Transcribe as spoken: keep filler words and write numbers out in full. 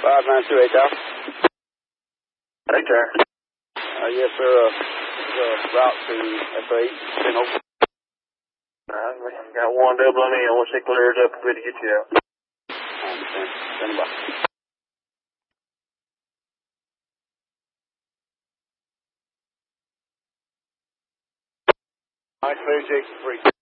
five nine two eight Tower. Hey, Tower. Uh, yes, sir. Uh, uh, route to F eight, ten over. Alright, we got one doubling in. Once it clears up, we're ready to get you out. I understand. Stand by. Mike, clear Jason three.